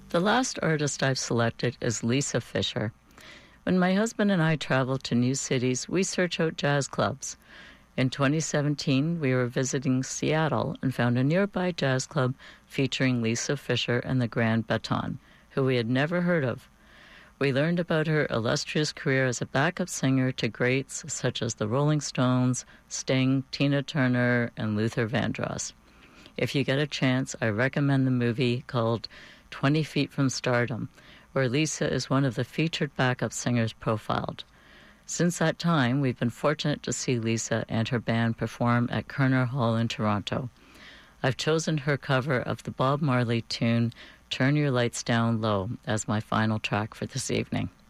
The last artist I've selected is Lisa Fischer. When my husband and I travel to new cities, we search out jazz clubs. In 2017, we were visiting Seattle and found a nearby jazz club featuring Lisa Fischer and the Grand Baton, who we had never heard of. We learned about her illustrious career as a backup singer to greats such as the Rolling Stones, Sting, Tina Turner, and Luther Vandross. If you get a chance, I recommend the movie called 20 Feet from Stardom, where Lisa is one of the featured backup singers profiled. Since that time, we've been fortunate to see Lisa and her band perform at Kerner Hall in Toronto. I've chosen her cover of the Bob Marley tune Turn Your Lights Down Low as my final track for this evening.